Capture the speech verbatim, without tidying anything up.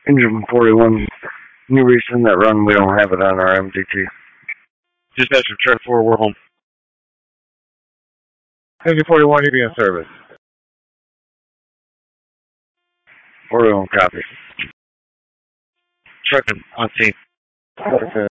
Engine forty-one, can you resend that run? We don't have it on our M D T. Dispatcher, turn four, we're home. Engine forty-one, you be in service. forty-one, copy. Trucking, on scene. Okay.